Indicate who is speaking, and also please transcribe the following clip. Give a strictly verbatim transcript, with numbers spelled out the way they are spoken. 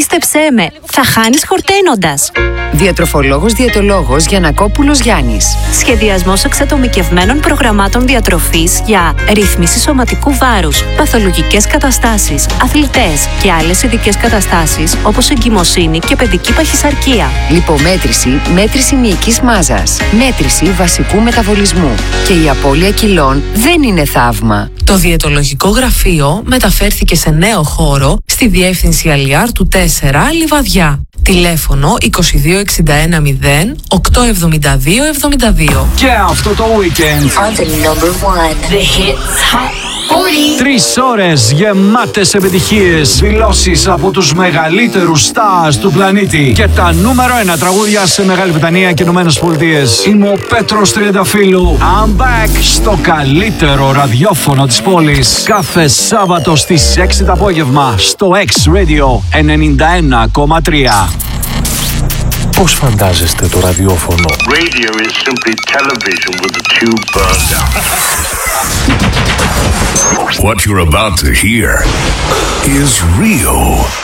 Speaker 1: Πίστεψέ με, θα χάνεις χορταίνοντας.
Speaker 2: Διατροφολόγος διαιτολόγος Γιαννακόπουλος Γιάννης.
Speaker 1: Σχεδιασμός εξατομικευμένων προγραμμάτων διατροφής για ρύθμιση σωματικού βάρους, παθολογικές καταστάσεις, αθλητές και άλλες ειδικές καταστάσεις όπως εγκυμοσύνη και παιδική παχυσαρκία.
Speaker 2: Λιπομέτρηση, μέτρηση μυϊκής μάζας, μέτρηση βασικού μεταβολισμού. Και η απώλεια κιλών δεν είναι θαύμα.
Speaker 3: Το διαιτολογικό γραφείο μεταφέρθηκε σε νέο χώρο στη διεύθυνση Αλιάρ του τέσσερα Λιβαδιά. Τηλέφωνο είκοσι δύο εξήντα ένα μηδέν οκτώ εβδομήντα δύο εβδομήντα δύο.
Speaker 4: Και αυτό το weekend τρεις ώρες γεμάτες επιτυχίες, δηλώσεις από τους μεγαλύτερους stars του πλανήτη και τα νούμερο ένα τραγούδια σε Μεγάλη Βρετανία και Ηνωμένες Πολιτείες. Είμαι ο Πέτρος Τριανταφύλου. I'm back στο καλύτερο ραδιόφωνο της πόλης. Κάθε Σάββατο στις έξι το απόγευμα στο X Radio ενενήντα ένα κόμμα τρία.
Speaker 5: Πώς φαντάζεστε το ραδιόφωνο?
Speaker 6: Radio is simply television with the tube burned out.
Speaker 7: What you're about to hear is real.